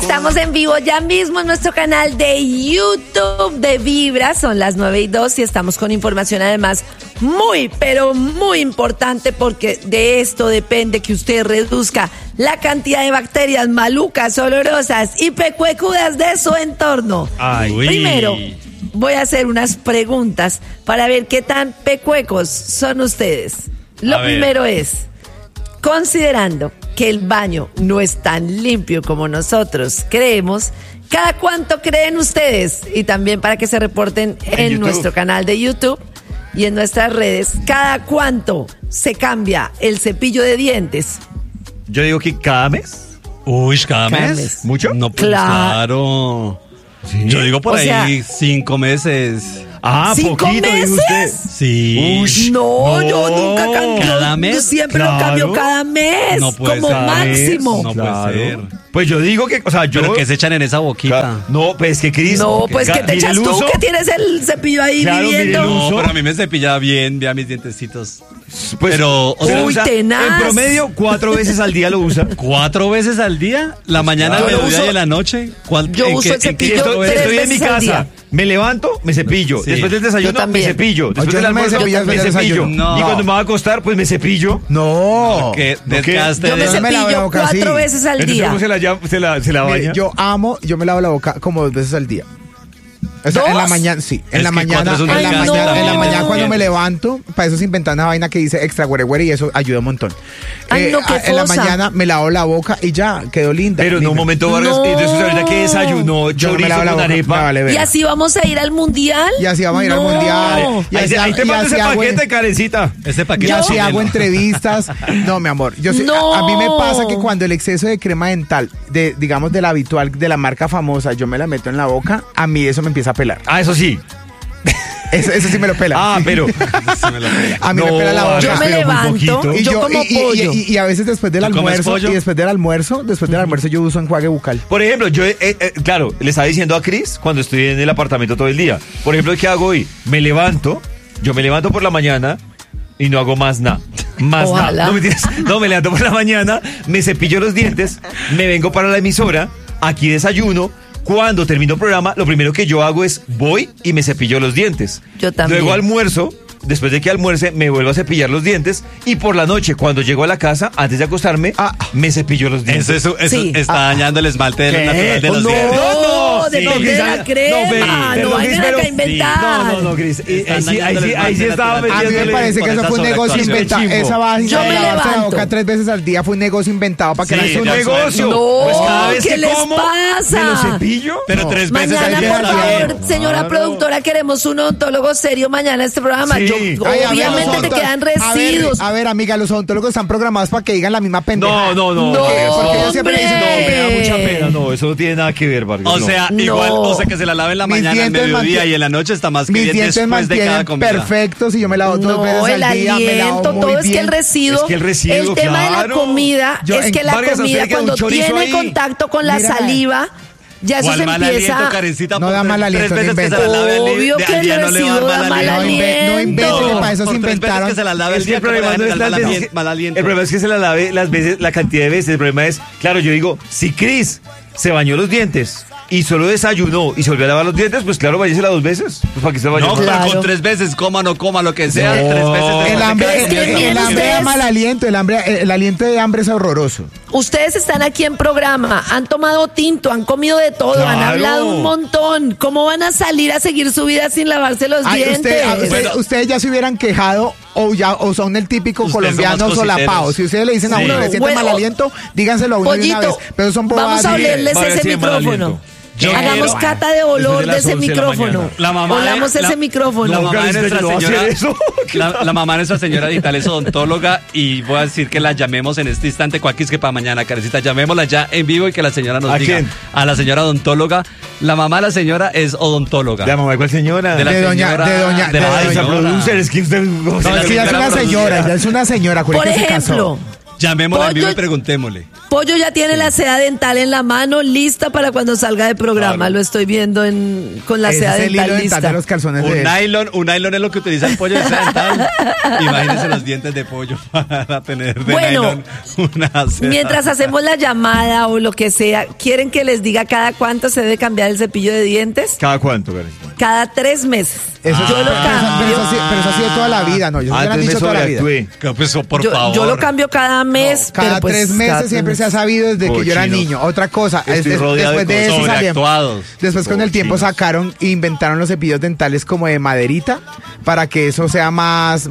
Estamos en vivo ya mismo en nuestro canal de YouTube de Vibra. Son las 9:02 y estamos con información además muy, pero muy importante, porque de esto depende que usted reduzca la cantidad de bacterias malucas, olorosas y pecuecudas de su entorno. Ay. Primero, voy a hacer unas preguntas para ver qué tan pecuecos son ustedes. Lo primero es, considerando que el baño no es tan limpio como nosotros creemos, ¿cada cuánto creen ustedes? Y también para que se reporten en nuestro canal de YouTube y en nuestras redes, ¿cada cuánto se cambia el cepillo de dientes? Yo digo que cada mes. Uy, ¿cada Cada mes? mes. ¿Mucho? No, pues claro. ¿Sí? Yo digo por O ahí sea, 5 meses. Ah, 5 poquito, dijo usted. meses. Sí. Ush. No, yo nunca cambio. ¿Cada mes? Yo siempre Claro. lo cambio cada mes, No puede como ser. máximo. No puede ser. Pues yo digo que, o sea, yo... Pero que se echan en esa boquita. No, pues es que Cris... No, pues ¿qué te mire echas el tú uso. que tienes el cepillo ahí Claro, mire el viviendo? uso. No, pero a mí me cepilla bien, vea mis dientecitos. Pues, Pero, o sea, Uy, usa, tenaz. en promedio 4 veces al día lo usa. 4 veces al día, la mañana, claro. el Yo mediodía uso- y en la noche. yo ¿En uso qué- el en qué cepillo tiempo tres es? Estoy en mi veces al casa, día. me levanto, me cepillo. Sí. Después del Yo desayuno, me también. cepillo. Después Yo del no me almuerzo, cepillo me después del cepillo. desayuno. Y No. cuando me voy a acostar, pues me cepillo. No. Que ¿No qué? desgaste Yo me de... Yo me lavo la cepillo boca 4 así. veces al Entonces, día. ¿cómo se la Mire, baña? yo me lavo la boca como 2 veces al día. O sea, ¿Dos? en la mañana, sí. En Es la que mañana, cuatro es un en la desgaste mañana, en la también, mañana cuando ¿no? me levanto, para eso se inventan una vaina que dice extra güere güere y eso ayuda un montón. Ay, no, qué En la fosa. mañana me lavo la boca y ya, quedó linda. Pero en linda. un momento, Vargas, No. entonces ahorita que desayunó Yo no me chorizo lavo la con boca, me arepa. vale ¿Y ver. así vamos a ir al mundial? Y así vamos a ir al No. mundial. Y así- Ahí te y mando ese así hago- paquete, Karencita. Ese Y paquete. así de hago hielo. entrevistas. No, mi amor. Yo sé, No. a mí me pasa que cuando el exceso de crema dental, digamos de la habitual, de la marca famosa, yo me la meto en la boca, a mí eso me empieza a pelar. Ah, eso sí. Eso sí me lo pela. Ah, pero... Sí me lo pega. A mí me pela la boca. Yo me pero muy levanto, poquito. Y yo como pollo. y a veces después del ¿Tú comes almuerzo, pollo? y después del almuerzo yo uso enjuague bucal. Por ejemplo, yo, claro, le estaba diciendo a Cris cuando estoy en el apartamento todo el día. Por ejemplo, ¿qué hago hoy? Yo me levanto por la mañana y no hago más nada. Más Ojalá. nada. No, mentiras. No, me levanto por la mañana, me cepillo los dientes, me vengo para la emisora, aquí desayuno. Cuando termino el programa, lo primero que yo hago es voy y me cepillo los dientes. Yo también. Luego almuerzo. Después de que almuerce, me vuelvo a cepillar los dientes. Y por la noche, cuando llego a la casa, antes de acostarme, me cepillo los dientes. Eso Sí. está dañando el esmalte ¿Qué? natural de los No, dientes. depende Cris, de la crema. No vayan acá a inventar. No, Cris. Están Ahí dañando el sí esmalte estaba natural. A mí me metiéndole. parece que por eso esta fue un negocio sobreactuación. inventado. Chimbo. Esa vaina Yo de me lavarse la levanto. boca 3 veces al día fue un negocio inventado para que Sí, la Es un de acuerdo. negocio. No, Pues cada vez ¿qué que les como, pasa? me lo cepillo. Pero 3 veces al Mañana, día por está favor, bien. señora Claro. productora, queremos un odontólogo serio mañana en este programa. Sí. Yo, Ay, a ver, obviamente los te quedan odontólogos- residuos. A ver, amiga, los odontólogos están programados para que digan la misma pendeja. No. No, Porque ellos siempre dicen, No, me da hombre. mucha pena. No, eso no tiene nada que ver, Vargas. O no. sea, No. igual, o sea que se la lave en la Mis mañana, al dientes mediodía mantienen- y en la noche está más que Mis bien dientes después de cada mantienen comida. perfectos y yo me lavo 2 No, veces el al día, me lavo aliento, muy todo es que bien. el residuo, Es que el residuo, tema de la claro. comida, Yo, es que la Vargas, ¿a usted comida le queda un cuando chorizo tiene ahí? contacto con la Mira. saliva, ya eso ¿Cuál se mal empieza. aliento, Karencita? No Por da mal aliento, tres no veces que se la inventa. lave al Obvio día- que al día el no le va a residuo dar da mal mal aliento. No invente que aliento. para eso se Por 3 veces inventaron. que se la lave Es el que día, el problema no es mal las veces. mal aliento. El problema es que se la lave las veces, la cantidad de veces. El problema es, claro, yo digo, si Cris se bañó los dientes y solo desayunó y se volvió a lavar los dientes, pues claro, váyasela 2 veces. Pues para que se vaya. No, Claro. pero con 3 veces, coma, no coma, lo que sea, 3 veces. El después de hambre, cada es que comida. miren el hambre da ustedes- mal aliento, el aliento de hambre es horroroso. Ustedes están aquí en programa, han tomado tinto, han comido de todo, han Claro. hablado un montón. ¿Cómo van a salir a seguir su vida sin lavarse los Ay, dientes? ustedes ya se hubieran quejado o son el típico Ustedes colombiano son más solapado. cositeros. Si ustedes le dicen a Sí. uno le siente Bueno, mal aliento, díganselo a uno de una vez. Pollito, Pero son bobadas. vamos a olerles Vaya, ese sí, mal micrófono. aliento. Yo Hagamos quiero- cata de Después olor de de las ese 11 de la micrófono. mañana. La mamá de- Olamos ese la- micrófono. La mamá de Karencita, nuestra yo no voy a señora, hacer eso. la mamá de nuestra señora Digital es odontóloga y voy a decir que la llamemos en este instante, cualquier que para mañana, Karencita, llamémosla ya en vivo y que la señora nos ¿A diga. quién? A la señora odontóloga. La mamá de la señora es odontóloga. ¿La mamá de cuál señora? De la De doña- señora- de doña- de la Ay, esa señora. producer, es que usted... No, la es que ya es señora una señora, productora. ya es una señora. Por acuérdate que se ejemplo, casó. Llamémosla en vivo y Pollo- preguntémosle. Pollo ya tiene la seda dental en la mano, lista para cuando salga de programa. Claro. Lo estoy viendo con la Ese seda es el hilo dental dental lista. de los calzones de él. Un nylon es lo que utiliza el pollo de seda dental. Imagínense los dientes de pollo para tener de Bueno, nylon una seda. Mientras hacemos la llamada o lo que sea, ¿quieren que les diga cada cuánto se debe cambiar el cepillo de dientes? ¿Cada cuánto, Karencita? Cada 3 meses. Eso yo lo cambio. pero eso ha sido toda la vida, ¿no? Yo se lo han Antes me dicho toda la vida. sobreactué. Pues, por favor. Yo lo cambio cada mes. Cada pero pues, 3 meses cada siempre 3 se ha sabido desde que yo era Cochinos. niño. Otra cosa, Estoy rodeado después de de eso salieron. sobreactuados. Después con el tiempo Cochinos. sacaron e inventaron los cepillos dentales como de maderita para que eso sea más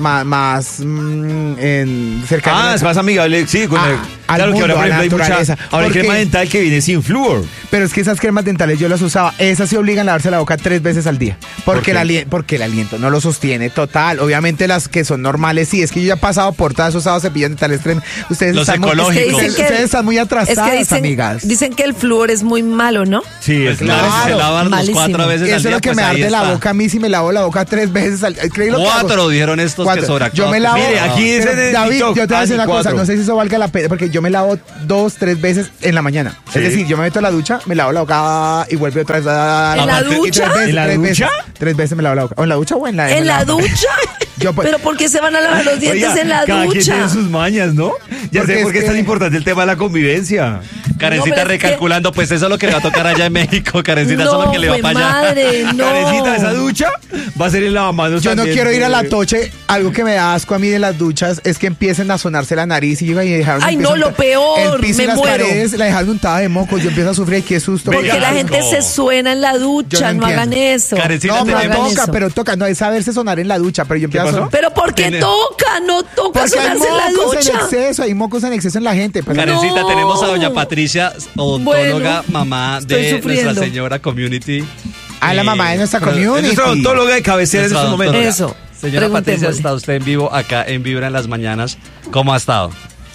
cercano. Ah, es más amigable, sí. Con Ah, el- al claro que mundo, ahora, por a la ejemplo, hay mucha. naturaleza. Ahora hay Porque- crema dental que viene sin flúor. Pero es que esas cremas dentales yo las usaba. Esas se obligan a lavarse la boca 3 veces al día. Porque, porque el aliento no lo sostiene total. Obviamente las que son normales, sí. Es que yo ya he pasado por todas, he usado cepillos dentales. Ustedes Los están muy- ecológicos. Es que dicen ustedes están muy atrasadas, amigas. Dicen que el flúor es muy malo, ¿no? Sí, Pues es claro, claro. se lavan los malísimo. 4 veces al Eso día. es lo que pues me ahí arde la está. boca a mí si me lavo la boca 3 veces al día. ¿Creen lo que hago? 4 dijeron estos que 4. sobreactuados. Yo me lavo. Mire, aquí dice Pero, en el David, TikTok, yo te voy a decir ni una cosa. 4. No sé si eso valga la pena porque yo me lavo 2, 3 veces en la mañana. Sí. Es decir, yo me meto a la ducha, me lavo la boca y vuelvo otra vez. ¿En la ducha? ¿En la ducha? 3 veces me lavo la boca. ¿O en la ducha o en la ¿En la ducha? Yo, pues- ¿Pero por qué se van a lavar los dientes Oiga, en la cada quien ducha? tiene sus mañas, ¿no? Ya Porque sé por qué es es tan que- importante el tema de la convivencia. Karencita No, pero es que- recalculando, pues eso es lo que le va a tocar allá en México. Karencita, eso es lo que le va fue para allá. madre, no. Karencita, esa ducha va a ser el lavamanos. Yo no también, quiero ir a la güey. toche. Algo que me da asco a mí de las duchas es que empiecen a sonarse la nariz y yo y dejaron Ay, empiezan no, lo a- peor, el piso me y las muero. paredes la dejaron untada de mocos. Yo empiezo a sufrir. Qué susto. Porque Venga, la gente asco. se suena en la ducha, Yo no no hagan entiendo. eso. Karencita, No, no pero hagan toca, eso. pero toca. No, es saberse sonar en la ducha, pero yo empiezo a pasó? sonar. ¿Pero por qué Tiene- toca? No toca Porque hay sonarse en la mocos en ducha. exceso, hay mocos en exceso en la gente. Pues, Karencita, No. tenemos a doña Patricia, odontóloga, Bueno, mamá estoy de sufriendo. nuestra señora community. a la mamá de nuestra Es community. nuestra odontóloga de cabecera en Nuestra estos momentos. odontóloga. Eso, Señora Patricia, preguntémosle. está usted en vivo acá en Vibra en las mañanas. ¿Cómo ha estado?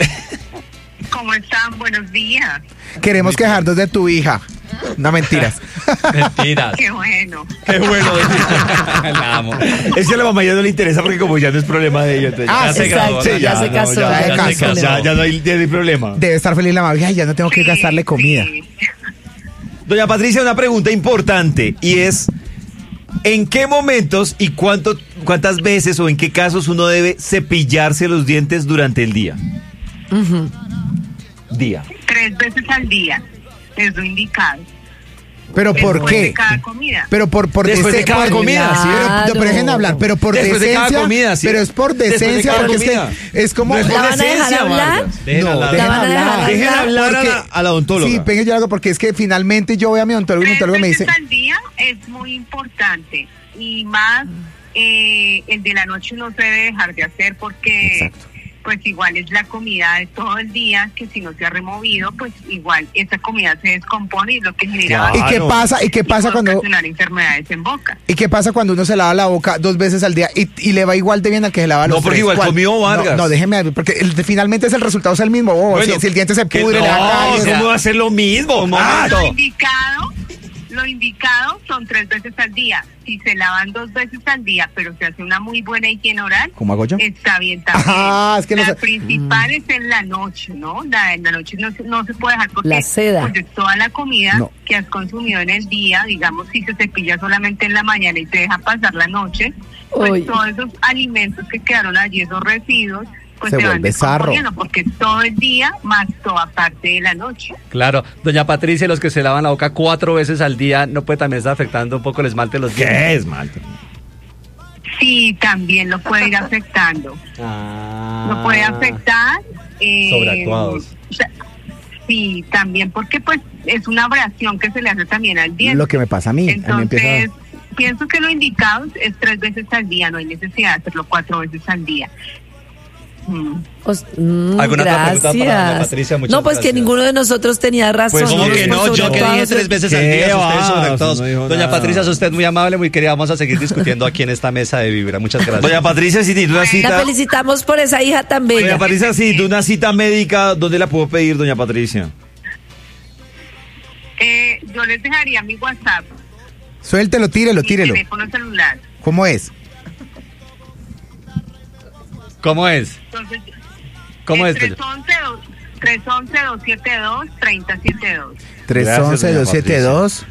¿Cómo están? Buenos días. Queremos quejarnos de tu hija. No mentiras. Mentiras. Qué bueno. Qué bueno. La amo. Es que a la mamá ya no le interesa porque como ya no es problema de ella. Entonces Ah, Ya se exacto, graduó, ya ya se no, casó. ya se no hay casó. problema. ya no hay problema. Debe estar feliz la mamá. Ay, ya no tengo que gastarle comida. Sí. Doña Patricia, una pregunta importante y es, ¿en qué momentos y cuántas veces o en qué casos uno debe cepillarse los dientes durante el día? Día. 3 veces al día. Es lo indicado. ¿Pero por Después de qué? cada comida. Pero por Después de cada por- comida, sí. Pero dejen hablar, pero por Después de cada decencia. comida, sí. Pero es por Después de decencia, cada porque es, comida. que es como. No es por ¿La van a dejar decencia, hablar? Vargas. Dejen No, hablar. dejen ¿La van a dejar hablar. Dejen hablar Porque- a la odontóloga. Sí, venga, yo hago porque es que finalmente yo voy a mi odontólogo y mi 3 odontólogo me veces dice. al día es muy importante. Y más el de la noche no se debe dejar de hacer porque Exacto. pues igual es la comida de todo el día que si no se ha removido pues igual esa comida se descompone y es lo que genera Claro. ¿Y qué pasa? ¿Y qué pasa puede cuando? ocasionar enfermedades en boca? ¿Y qué pasa cuando uno se lava la boca 2 veces al día y le va igual de bien al que se lava los No, porque 3? igual ¿Cuál? comió Vargas. No, déjeme, porque finalmente es el resultado es el mismo. Bueno, si el diente se que pudre, le da no, caries. o sea, ¿cómo va a ser lo mismo? Un momento. Lo indicado son 3 veces al día. Si se lavan 2 veces al día, pero se hace una muy buena higiene oral, ¿Cómo hago yo? está bien también. Ah, es que no la sé. principal es en la noche, ¿no? En la noche no se puede dejar porque La seda. pues, es toda la comida No. que has consumido en el día, digamos, si se cepilla solamente en la mañana y se deja pasar la noche, pues Uy. todos esos alimentos que quedaron allí, esos residuos, pues Se se van vuelve sarro. descomponiendo porque es todo el día más toda parte de la noche. Claro, doña Patricia, los que se lavan la boca 4 veces al día, ¿no puede también estar afectando un poco el esmalte de los dientes? ¿Qué es, mal? Sí, también lo puede ir afectando. Lo puede afectar. Sobreactuados. o sea, sí, también porque pues es una abrasión que se le hace también al diente. Lo que me pasa a mí. A mí Entonces, empieza. pienso que lo indicado es 3 veces al día, no hay necesidad de hacerlo 4 veces al día. ¿Alguna otra pregunta para doña gracias. Patricia? Muchas No, pues que gracias. ninguno de nosotros tenía razón. Pues, ¿cómo Nosotros que por no? sobre Yo que todo dije hacer- 3 veces al ¿Qué día, va? ustedes sobre Eso todos. no dijo Doña nada. Patricia, es usted muy amable, muy querida. Vamos a seguir discutiendo aquí en esta mesa de Vibra. Muchas gracias. Doña Patricia, si tiene una La cita. felicitamos por esa hija tan Doña bella. Patricia, si tiene una cita médica, ¿dónde la puedo pedir, doña Patricia? Yo les dejaría mi WhatsApp, Suéltelo, tírelo, mi tírelo. teléfono celular. ¿Cómo es? ¿Cómo es? Entonces, ¿Cómo es? 311-272-3072. 311-272.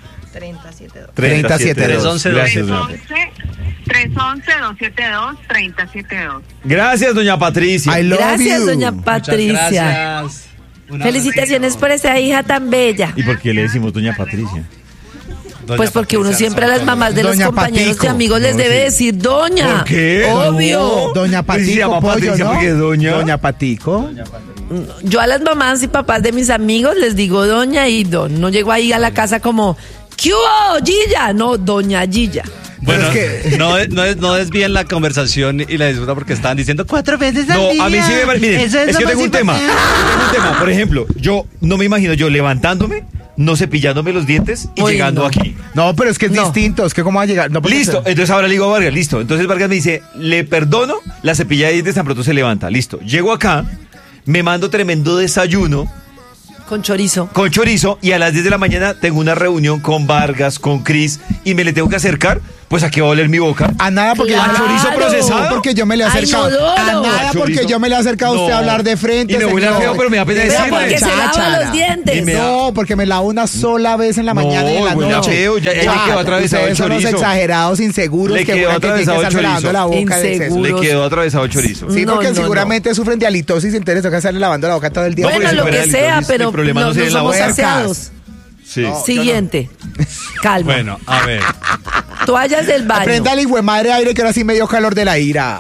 3072. 311-272-3072. Gracias, doña Patricia. I love Gracias, you. doña Patricia. Gracias. Felicitaciones por esa hija tan bella. ¿Y por qué le decimos doña Patricia? Pues porque uno siempre a las mamás de los Doña compañeros Patico. y amigos les debe decir doña. ¿Por qué? Obvio. Doña Pues se llama Patico, pollo, Patricia ¿no? porque es doña. Doña Patico. Yo a las mamás y papás de mis amigos les digo doña y don. No llego ahí a la casa como, ¿qué hubo, Gilla? No, doña Gilla. Bueno, Pero es que- no desvíen la conversación y la disfruta porque estaban diciendo 4 veces al día. No, a mí sí me parece. Miren, Eso es lo que yo más tengo un tema. importante. Yo tengo un tema. Por ejemplo, yo no me imagino yo levantándome, no cepillándome los dientes y Uy, llegando no. aquí. No, pero es que es No. distinto. Es que cómo va a llegar. No, porque- Listo, entonces ahora le digo a Vargas, listo. Entonces Vargas me dice, le perdono la cepilla de dientes tan pronto se levanta. Listo. Llego acá, me mando tremendo desayuno Con chorizo. con chorizo y a las 10 de la mañana tengo una reunión con Vargas, con Cris y me le tengo que acercar, pues a qué va a oler mi boca. A nada porque Claro. yo me ¿Chorizo procesado? porque yo me le he Ay, acercado. Inodoro. A nada porque Chorizo. yo me le he acercado a usted a No. hablar de frente. Y me huele a señor. feo, pero me da pena Pero decirle. porque se lava Cháchara. los dientes. Y me da- No, porque me lavo una sola vez en la mañana y en la huele a noche. feo, ya le quedó atravesado el Ustedes son los chorizo. exagerados, inseguros Le que quedó juran que tienen que atravesado el estarse lavando chorizo. la boca de exceso. Inseguro. Le quedó atravesado el chorizo. Sí, No, porque no, seguramente sufren de halitosis, entonces toca estarle lavando la boca todo el día. No, Bueno, porque lo si que fuera sea, halitosis, pero el problema no no sería en la somos boca. aseados. Sí. Siguiente. Calma. Bueno, a ver. Toallas del baño. Apréndale, hijo de madre aire, que ahora sí me dio calor de la ira.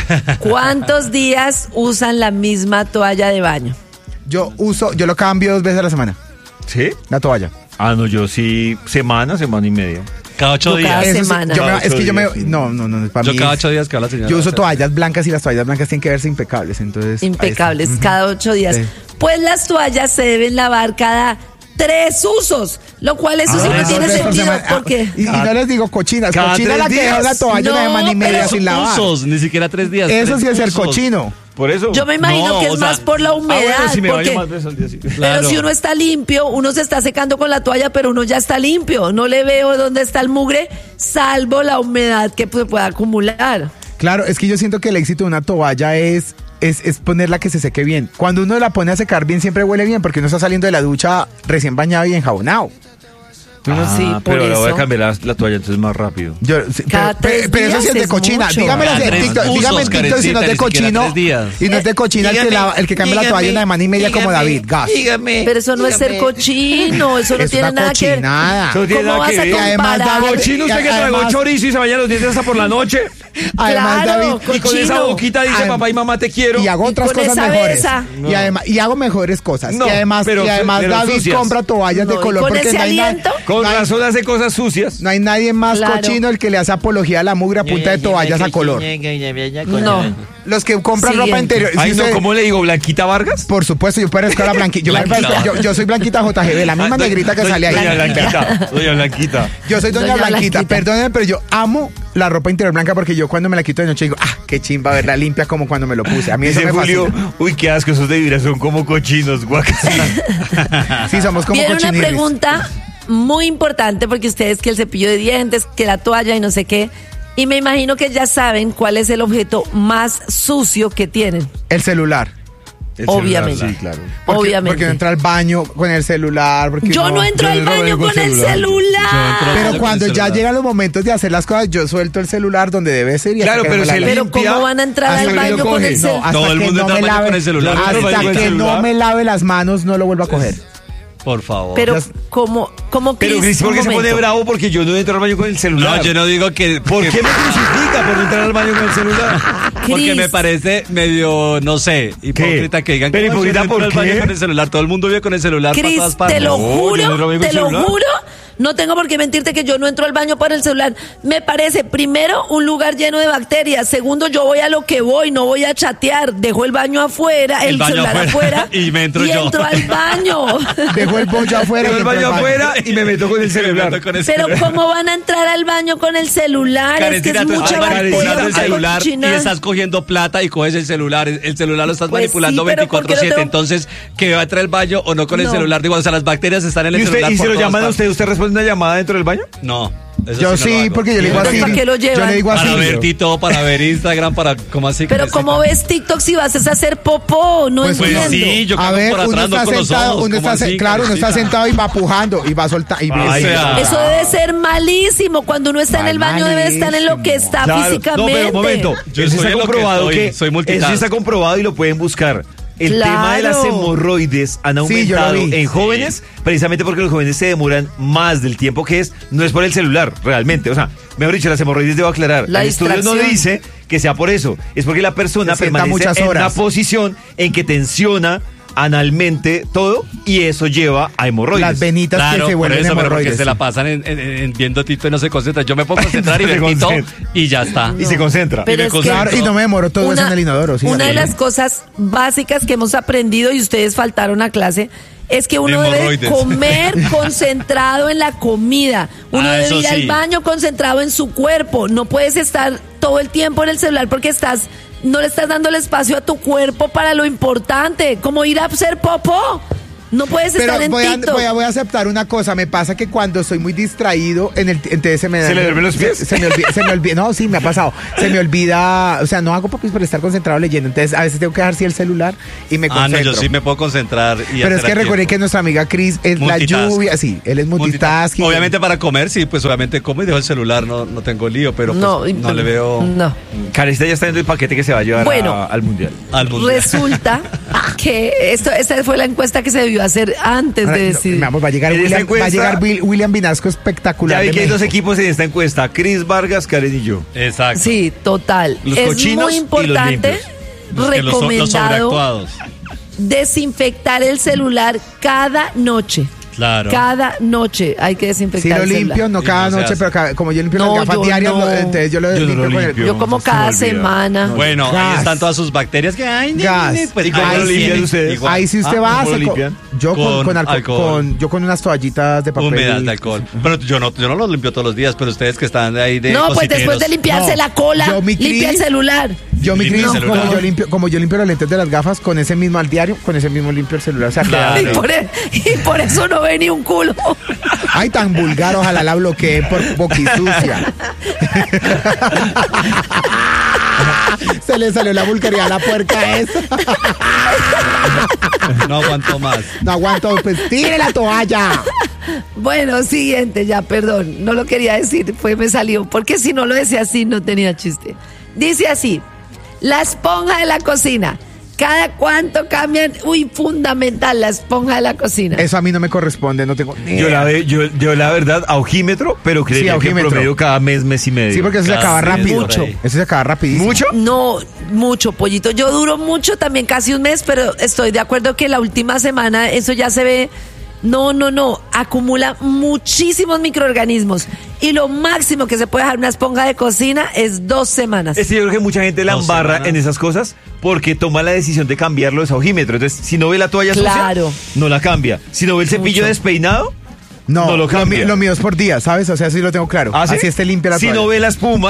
¿Cuántos días usan la misma toalla de baño? Yo lo cambio 2 veces a la semana, ¿Sí? la toalla. Ah, no, yo sí, semana y media. Cada 8 Yo cada días. Eso sí, es semana. que Cada yo me... 8 días, sí. No, para Yo mí... cada 8 días que habla la señora. Yo uso toallas blancas y las toallas blancas tienen que verse impecables, entonces... ahí está. Impecables, cada 8 días. Sí. Pues las toallas se deben lavar cada 3 usos, lo cual eso sí no Ah, tiene tres por sentido semana. porque... Y no les digo cochinas, cada cochina 3 la que días. deja la toalla No, una semana y media pero sin lavar. Usos, ni siquiera 3 días. Eso 3 sí es ser usos. cochino. Por eso. Yo me imagino No, que es o sea, más por la humedad, bueno, si me porque... baño más veces al día, sí. Claro. Pero si uno está limpio, uno se está secando con la toalla, pero uno ya está limpio. No le veo dónde está el mugre, salvo la humedad que se pueda acumular. Claro, es que yo siento que el éxito de una toalla es ponerla que se seque bien. Cuando uno la pone a secar bien, siempre huele bien, porque uno está saliendo de la ducha recién bañado y enjabonado. Sí, por pero ahora voy a eso. cambiar la toalla, entonces más rápido. Cada tres pero eso sí es días de es cochina. mucho. Dígame Cada en tres TikTok, usos, dígame en TikTok si no es Karencita, de ni siquiera cochino. 3 días. Y no es de cochina el que cambia la toalla en la semana y media como David. Gas. Pero eso no es ser cochino, eso no Es tiene una nada que ver. cochinada. Eso no tiene ¿Cómo nada vas que a ver. Y además, comparar? David, Cochino usted que tragó Además- chorizo y se baña los dientes hasta por la noche. Además, Claro, David, Y con esa cochino. boquita dice Adem- papá y mamá te quiero. y hago otras con cosas esa mejores. besa. Y hago mejores cosas. No, y además, pero David sucias. compra toallas de No, y color con porque ese no hay, aliento. Con no hay- razón hace cosas sucias. no hay nadie más Claro. cochino el que le hace apología a la mugre a punta de toallas a color. No. Los que compran Siguiente. ropa interior. Ay, si no, usted- ¿cómo le digo? ¿Blanquita Vargas? Por supuesto, yo parezco a la Blanquita. Yo soy Blanquita JGB, la misma negrita que sale ahí. Doña Blanquita. Doña Blanquita. Yo soy Doña Doña Blanquita. Blanquita. Perdónenme, pero yo amo la ropa interior blanca porque yo cuando me la quito de noche digo, qué chimba verla limpia como cuando me lo puse. A mí eso Dice me Julio, fascina. uy, qué asco, esos de vibra son como cochinos, guacas. Sí, somos como Viene una cochinirris. pregunta muy importante porque ustedes que el cepillo de dientes, que la toalla y no sé qué. Y me imagino que ya saben cuál es el objeto más sucio que tienen. El celular. Obviamente. Sí, claro. Obviamente. Porque no entra al baño con el celular. Porque Yo no entro yo al entro al baño baño con con el celular. celular. Pero cuando ya llegan los momentos de hacer las cosas, yo suelto el celular donde debe ser y hasta Claro, que pero no me se la- Pero limpia, ¿cómo van a entrar hasta al que lo baño con coge. el No, celular? hasta Todo el que mundo no entra al me baño lave, con el celular. Claro, hasta con el que no celular. me lave las manos, no lo vuelvo a coger. Por favor. Pero Ya- ¿cómo Pero Cris, Cris, ¿por qué un se pone momento. bravo? Porque yo no entro al baño con el celular. no, yo no digo que... ¿Por qué me crucifica por no entrar al baño con el celular? Porque Cris. me parece medio, no sé, hipócrita que digan Pero que hipócrita, yo no entro ¿por al baño qué? con el celular. Todo el mundo vive con el celular para Cris, todas partes. te lo No, yo no juro, entro al baño con te lo celular. juro. No tengo por qué mentirte que yo no entro al baño por el celular. Me parece, primero, un lugar lleno de bacterias. Segundo, yo voy a lo que voy, no voy a chatear. Dejo el baño afuera, el baño celular afuera, afuera. y me entro y yo. entro al baño. Dejo el pollo afuera. Tengo y el entro baño al afuera y me meto con el celular. Pero ¿cómo van a entrar al baño con el celular? Karencita, es que tú es estás mucha manipulando bacteria, el mucha celular y cochina. estás cogiendo plata y coges el celular. El celular lo estás Pues manipulando sí, pero ¿por qué lo 24/7. tengo? Entonces, ¿que va a entrar al baño o no con el No. celular? Digo, o sea, las bacterias están en el ¿Y, usted, celular. y si por lo todas llaman a partes. usted responde una llamada dentro del baño? No. Eso Yo no lo sí, hago. porque yo le digo Entonces, así. ¿para qué lo llevan? Yo le digo así. Para ver TikTok, para ver Instagram, para... ¿Cómo así? Pero ¿cómo ves TikTok si vas a hacer popó? No Pues entiendo. sí, yo A cago ver, por uno atrás, no está con los sentado, ojos, uno ¿cómo está así, claro, uno está Karencita? sentado y va pujando y va soltando. Ay, Eso debe ser malísimo. Cuando uno está en el baño debe estar en lo que está Claro. físicamente. No, pero un momento. Yo Eso soy está en lo que comprobado estoy, que soy eso multitask. está comprobado y lo pueden buscar. El Claro. tema de las hemorroides han Sí, yo lo aumentado vi. en jóvenes precisamente porque los jóvenes se demoran más del tiempo que es. No es por el celular, realmente. O sea, mejor dicho, las hemorroides debo aclarar. La El estudio no distracción. dice que sea por eso. Es porque la persona Se sienta permanece muchas en una horas. posición en que tensiona analmente todo y eso lleva a hemorroides. Las venitas Claro, que se por vuelven eso, pero porque hemorroides. se la pasan en viendo Tito y no se concentran. Yo me puedo concentrar y Se ver Tito concentra. y ya está. Y se concentra. Pero me es que concentro. Claro, y no me demoro todo eso en el inodoro. Sí, una de también. las cosas básicas que hemos aprendido y ustedes faltaron a clase es que uno debe Hemorroides. comer concentrado en la comida. Uno debe eso ir al sí. baño concentrado en su cuerpo. No puedes estar todo el tiempo en el celular porque no le estás dando el espacio a tu cuerpo para lo importante, como ir a hacer popó. No puedes Pero estar en TikTok. voy a aceptar una cosa. Me pasa que cuando estoy muy distraído, entonces se me da. ¿Se le duermen los pies? Se me olvida. No, sí, me ha pasado. Se me olvida. O sea, no hago popis por estar concentrado leyendo. Entonces, a veces tengo que dejar sí el celular y me Ah, concentro. no, yo sí me puedo concentrar. Y Pero es hacer que a recuerden tiempo. que nuestra amiga Cris es la Multitask. lluvia. Sí, él es multitasking. Obviamente para comer, sí, pues obviamente como y dejo el celular, no tengo lío, pero pues, no le veo No. Karencita ya está viendo el paquete que se va a llevar Bueno. al mundial. al mundo. Resulta que esta fue la encuesta que se debió hacer antes de decidir. Vamos, va a llegar En esta encuesta- William Vinasco espectacular. Ya vi de que hay dos México. equipos en esta encuesta, Cris Vargas, Karen y yo. Exacto. Sí, total. Los Es cochinos muy y los importante, limpios. Los recomendado, sobreactuados. desinfectar el celular cada noche. Claro. Cada noche hay que Sí desinfectar lo el celular. limpio, no Sí, cada no se noche, hace. pero como yo limpio No, las gafas yo diarias, no. entonces yo lo Yo no limpio lo con el... limpio. Yo como Se me cada olvida. semana. Bueno, ahí Gas. están todas sus bacterias que ay, Gas. pues ¿Y cómo ahí lo limpian tienen. ustedes? Igual. Ahí si usted va, ¿cómo lo se limpian? yo Con alcohol. yo con unas toallitas de papel. Humedad de alcohol. Pero yo no lo limpio todos los días, pero ustedes que están ahí de No, pues cositeros. después de limpiarse No, la cola, yo, mi limpia el Cris, celular. Yo mi Limpio Cris, el celular. como yo limpio los lentes de las gafas con ese mismo al diario, con ese mismo limpio el celular. O sea, Claro. Y por eso no ve ni un culo. ay, tan vulgar, ojalá la bloqueen por boquisucia. Se le salió la vulgaridad a la puerca esa. No aguanto más. No aguanto, pues tire la toalla. Bueno, siguiente, ya, perdón, no lo quería decir, me salió, porque si no lo decía así no tenía chiste. Dice así, la esponja de la cocina, ¿cada cuánto cambian? Uy, fundamental, la esponja de la cocina. Eso a mí no me corresponde, no tengo ni Yo idea. yo la verdad, a ojímetro, pero creo Sí, a que en ojímetro. promedio cada mes y medio. Sí, porque eso se Cada acaba mes, rápido. por ahí. Eso se acaba rapidísimo. ¿Mucho? No, mucho, pollito. Yo duro mucho, también casi un mes, pero estoy de acuerdo que la última semana eso ya se ve. No, acumula muchísimos microorganismos y lo máximo que se puede dejar una esponja de cocina es 2 semanas. Es que yo creo que mucha gente la 2 embarra semanas. en esas cosas porque toma la decisión de cambiarlo de ojímetro. Entonces, si no ve la toalla Claro. sucia, no la cambia. Si no ve el cepillo Mucho. despeinado, No, no lo cambia. lo mío es por día, ¿sabes? O sea, sí lo tengo claro. ¿Ah, sí? Así esté limpia la Si toalla. no ve la espuma,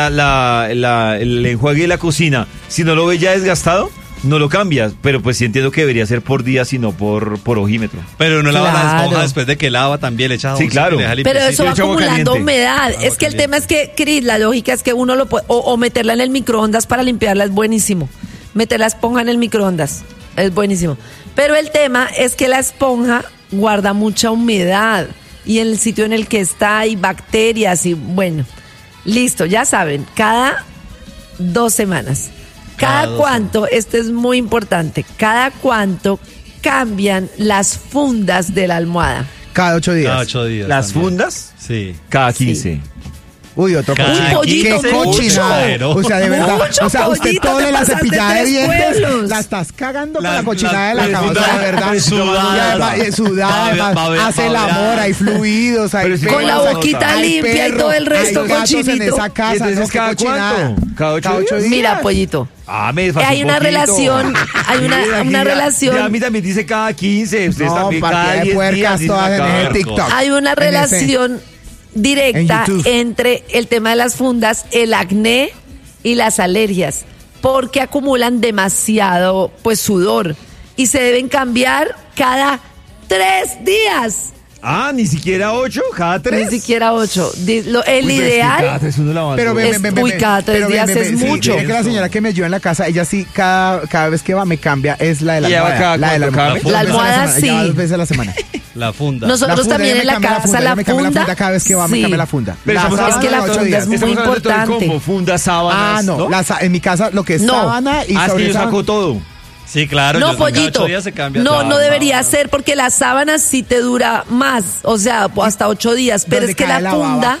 el enjuague de la cocina, si no lo ve ya desgastado, no lo cambias. Pero pues sí entiendo que debería ser por día, sino por ojímetro. Pero no lava la Claro. esponja después de que lava también, le echa Sí, jaboncito claro. y deja Pero limpiecito. eso va echa agua acumulando caliente. humedad. Agua Es que el caliente. tema es que, Cris, la lógica es que uno lo puede, o meterla en el microondas para limpiarla es buenísimo. Meter la esponja en el microondas es buenísimo. Pero el tema es que la esponja guarda mucha humedad y en el sitio en el que está hay bacterias y bueno, listo, ya saben, cada 2 semanas. Cada ¿Cada 2 cuánto? Esto es muy importante. ¿Cada cuánto cambian las fundas de la almohada? Cada 8 días. Cada 8 días. Las también. fundas, Sí. cada 15. Uy, otro Cada cochino. Uy, pollito, Qué mucho. cochinada. O sea, de verdad. Mucho, o sea, usted pollito, todo te de la pasaste cepillada de 3 dientes pueblos. la estás cagando con La- la cochinada de la- la cama. O sea, de verdad. sudada. Y además, sudada, además, Babe- hace el babeada. amor, hay fluidos, hay Pero si- perros, Con la Hay boquita hay limpia y perros, todo el resto hay gatos en cochinito. esa casa. ¿Y entonces no, qué cada cochinada. cuánto? ¿Cada 8 días? Mira, pollito. Ah, me desfasé Hay un una poquito. relación, hay Mira, una aquí ya- relación. ya a mí también dice cada 15, ustedes No, también partida cada de 10 puercas días. dicen todas en acá. ese TikTok. Hay una En ese. relación directa En YouTube. entre el tema de las fundas, el acné y las alergias, porque acumulan demasiado pues sudor y se deben cambiar cada 3 días. Ah, ni siquiera 8, cada 3. Ni siquiera 8. El Cada ideal 3 uno lavando. Pero ven, Es- uy, cada 3 días es mucho. Mire que la señora que me ayuda en la casa, ella sí, cada vez que va me cambia, es la de la ¿Y ella va almohada. cada La de la cuánto almohada. cambia? La almohada, Ella va sí. 2 veces a la semana. La funda. Nosotros La funda, también ella en me la cambia casa, ella la me cambia la funda. funda cada vez que va, me sí. cambia la funda. Pero estamos Es que la hablando de 8 funda días. es muy Estamos hablando de todo el importante. combo, funda, sábanas. Ah, no, ¿no? en mi casa lo que es No. sábana y Ah, es que sobre yo saco sábana. todo. Sí, claro. No, yo cada pollito. 8 días se cambia. No, Ya, no debería ser porque las sábanas sí te dura más, o sea, hasta 8 días, pero ¿Dónde es que cae la la baba? funda,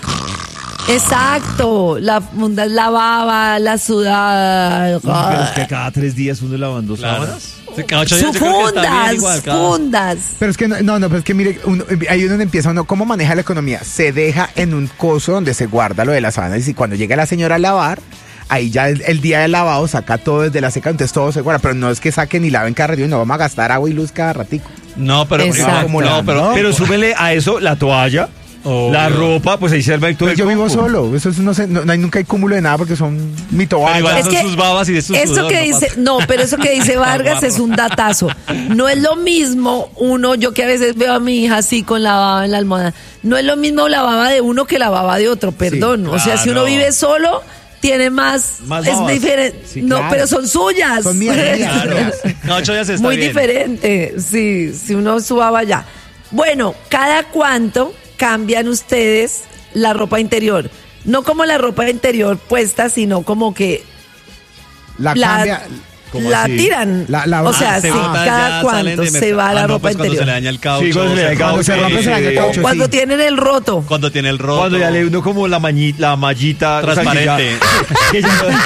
exacto, la funda es la baba, la sudada, Pero es que cada 3 días uno lavando Claro. sábanas. Sí, cada 8 días sus yo creo que está bien fundas, igual. cada- fundas. Pero es que no, pero es que mire, ahí uno empieza, ¿cómo maneja la economía? Se deja en un coso donde se guarda lo de las sábanas y cuando llega la señora a lavar, ahí ya el día del lavado saca todo desde la seca, entonces todo se guarda, pero no es que saquen y laven cada ratito, no vamos a gastar agua y luz cada ratico. No, pero Exacto. no, pero Pero súbele a eso la toalla, Obvio. la ropa, pues ahí se arma todo Pues el yo vivo combo. solo, eso es, no hay nunca hay cúmulo de nada porque son mi Pero toalla. igual Es son que sus babas y de sus Eso sudor, que no dice, pasa. no, pero eso que dice Vargas es un datazo. No es lo mismo yo que a veces veo a mi hija así con la baba en la almohada, no es lo mismo la baba de uno que la baba de otro, perdón. O sea, si uno claro. vive solo, tiene más Más es babas. diferente. Sí, no, claro. pero son suyas. Son mías. Claro. Cada 8 días está Muy bien. diferente, sí, si uno subaba ya. Bueno, ¿cada cuánto cambian ustedes la ropa interior? No como la ropa interior puesta, sino como que La la, cambia, ¿Cómo la así? tiran. La- o sea, se sí, botan cada ya, salen cuánto de se va la no, ropa pues cuando interior. se le daña el caucho. Sí, cuando se le daña el cuando se caucho, rompe se daña el sí. caucho. Cuando sí. tienen el roto. Cuando tiene el roto. Cuando ya le uno como la mallita Transparente. que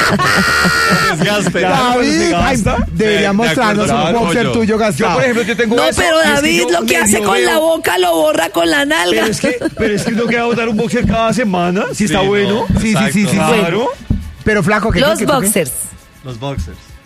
ya- Desgaste. Claro, cuando se David, ay, gasta. debería De acuerdo, mostrarnos un claro, boxer yo. tuyo Yo, gastado. por ejemplo, yo tengo No, eso, pero y es que David yo lo que hace medio con la veo. boca lo borra con la nalga. Pero es que uno queda a botar un boxer cada semana, si está Sí, bueno. no. Sí, sí, sí, sí. Exacto. Claro. Pero flaco, ¿qué Los creo que tú qué? boxers. Los boxers.